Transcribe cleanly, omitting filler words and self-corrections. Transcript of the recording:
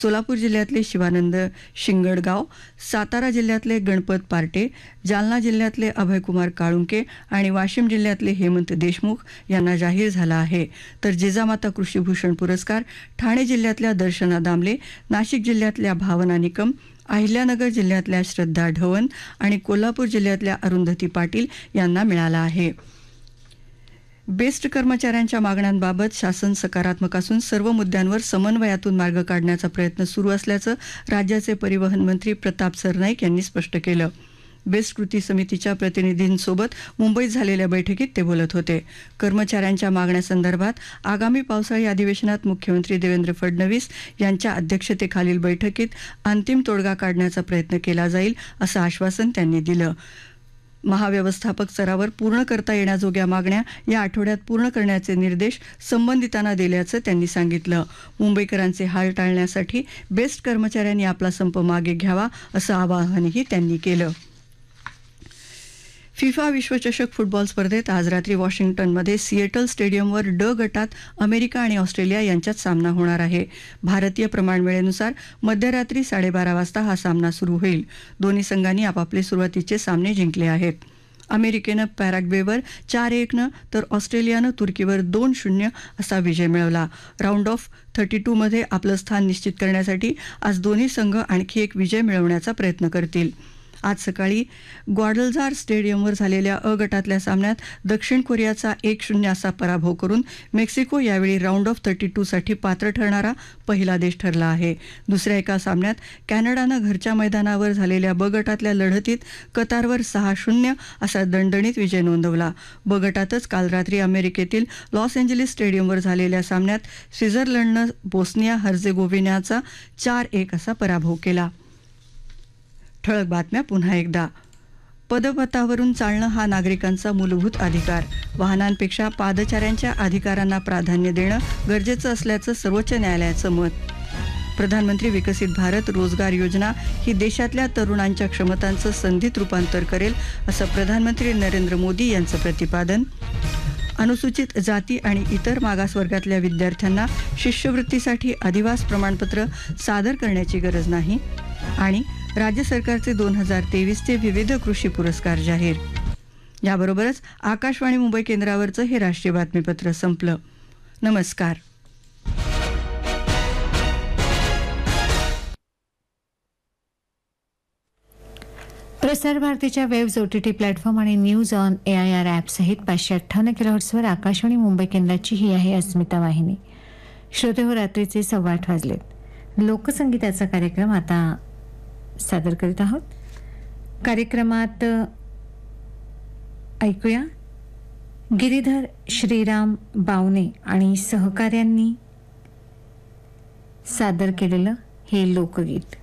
सोलापूर जिल्ह्यातले शिवानंद शिंगडगाव, सातारा जिल्ह्यातले गणपत पार्टे, जालना जिल्ह्यातले अभयकुमार काळुंके आणि वाशिम जिल्ह्यातले हेमंत देशमुख यांना जाहीर झाला आहे. तर जिजामाता कृषीभूषण पुरस्कार ठाणे जिल्ह्यातल्या दर्शना दामले, नाशिक जिल्ह्यातल्या भावना निकम, अहिल्यानगर जिल्ह्यातल्या श्रद्धा ढवण आणि कोल्हापूर जिल्ह्यातल्या अरुंधती पाटील यांना मिळाला आहे. बेस्ट कर्मचाऱ्यांच्या मागण्यांबाबत शासन सकारात्मक असून सर्व मुद्द्यांवर समन्वयातून मार्ग काढण्याचा प्रयत्न सुरू असल्याचं राज्याचे परिवहन मंत्री प्रताप सरनाईक यांनी स्पष्ट केलं. बेस्ट कृती समितीच्या प्रतिनिधींसोबत मुंबईत झालेल्या बैठकीत ते बोलत होते. कर्मचाऱ्यांच्या मागण्यासंदर्भात आगामी पावसाळी अधिवेशनात मुख्यमंत्री देवेंद्र फडणवीस यांच्या अध्यक्षतेखालील बैठकीत अंतिम तोडगा काढण्याचा प्रयत्न केला जाईल असं आश्वासन त्यांनी दिलं. महाव्यवस्थापक स्तरावर पूर्ण करता येण्याजोग्या मागण्या या आठवड्यात पूर्ण करण्याचे निर्देश संबंधितांना दिल्याचं त्यांनी सांगितलं. मुंबईकरांचे हाल टाळण्यासाठी बेस्ट कर्मचाऱ्यांनी आपला संप मागे घ्यावा असं आवाहनही त्यांनी केलं. फिफा विश्वचषक फुटबॉल स्पर्धेत आज रात्री वॉशिंग्टनमध्ये सिएटल स्टेडियमवर ड गटात अमेरिका आणि ऑस्ट्रेलिया यांच्यात सामना होणार आहे. भारतीय प्रमाणवेळेनुसार मध्यरात्री 12:30 वाजता हा सामना सुरू होईल. दोन्ही संघांनी आपापले सुरुवातीचे सामने जिंकले आहेत. अमेरिकेनं पॅराग्वेवर 4-1 तर ऑस्ट्रेलियानं तुर्कीवर 2-0 असा विजय मिळवला. राऊंड ऑफ 32 मध्ये आपलं स्थान निश्चित करण्यासाठी आज दोन्ही संघ आणखी एक विजय मिळवण्याचा प्रयत्न करतील. आज सकाळी ग्वाडलजार स्टेडियमवर झालेल्या अ गटातल्या सामन्यात दक्षिण कोरियाचा 1-0 असा पराभव करून मेक्सिको यावेळी राऊंड ऑफ 32 साठी पात्र ठरणारा पहिला देश ठरला आहे. दुसऱ्या एका सामन्यात कॅनडानं घरच्या मैदानावर झालेल्या ब गटातल्या लढतीत कतारवर 6-0 असा दणदणीत विजय नोंदवला. ब गटातच काल रात्री अमेरिकेतील लॉस एंजेलिस स्टेडियमवर झालेल्या सामन्यात स्वित्झर्लंडनं बोस्निया हर्जेगोव्हिन्याचा 4-1 असा पराभव केला. ठळक बातम्या पुन्हा एकदा. पदपथावरून चालणं हा नागरिकांचा मूलभूत अधिकार. वाहनांपेक्षा पादचाऱ्यांच्या अधिकारांना प्राधान्य देणं गरजेचं असल्याचं सर्वोच्च न्यायालयाचं मत. प्रधानमंत्री विकसित भारत रोजगार योजना ही देशातल्या तरुणांच्या क्षमतांचं संधीत रूपांतर करेल असं प्रधानमंत्री नरेंद्र मोदी यांचं प्रतिपादन. अनुसूचित जाती आणि इतर मागासवर्गातल्या विद्यार्थ्यांना शिष्यवृत्तीसाठी अधिवास प्रमाणपत्र सादर करण्याची गरज नाही. आणि राज्य सरकारचे 2023चे विविध कृषी पुरस्कार जाहीर. याबरोबरच आकाशवाणी मुंबई केंद्रावरचं हे राष्ट्रीय बातमीपत्र संपलं. नमस्कार. प्रसार भारतीच्या वेब्स OTT प्लॅटफॉर्म आणि न्यूज ऑन AIR ॲप सहित 558 किलोहर्ट्झवर आकाशवाणी मुंबई केंद्राची ही आहे अस्मिता वाहिनी. श्रोते, रात्रीचे 8:15 वाजलेत. लोकसंगीताचा कार्यक्रम आता सादर करीत आहोत. कार्यक्रमात ऐकूया गिरीधर श्रीराम बावने आणि सहकाऱ्यांनी सादर केलेलं हे लोकगीत.